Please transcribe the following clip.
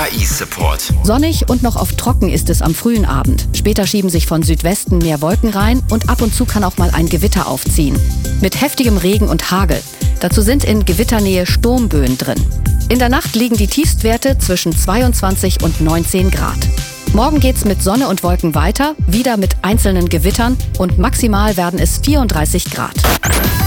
KI-Support. Sonnig und noch oft trocken ist es am frühen Abend. Später schieben sich von Südwesten mehr Wolken rein und ab und zu kann auch mal ein Gewitter aufziehen. Mit heftigem Regen und Hagel. Dazu sind in Gewitternähe Sturmböen drin. In der Nacht liegen die Tiefstwerte zwischen 22 und 19 Grad. Morgen geht's mit Sonne und Wolken weiter, wieder mit einzelnen Gewittern und maximal werden es 34 Grad.